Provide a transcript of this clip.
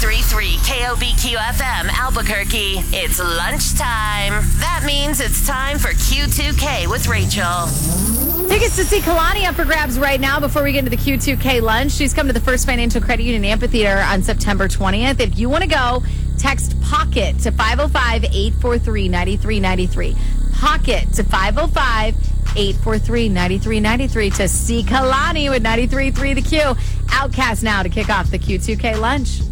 93.3 KOBQ FM Albuquerque. It's lunchtime. That means it's time for Q2K with Rachel. Tickets to see Kalani up for grabs right now before we get into the Q2K lunch. She's coming to the First Financial Credit Union Amphitheater on September 20th. If you want to go, text POCKET to 505-843-9393. POCKET to 505-843-9393 to see Kalani with 93.3 The Q. Outcast now to kick off the Q2K lunch.